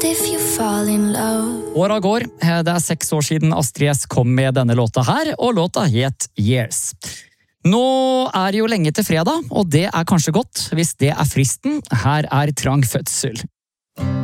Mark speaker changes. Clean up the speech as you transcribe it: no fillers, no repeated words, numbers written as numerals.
Speaker 1: if you fall in love.
Speaker 2: Året går, det 6 år siden Astrid S kom med denne låta her, og låta het Years. Nå det jo lenge til fredag, og det kanskje godt, hvis det fristen. Her Trang fødsel.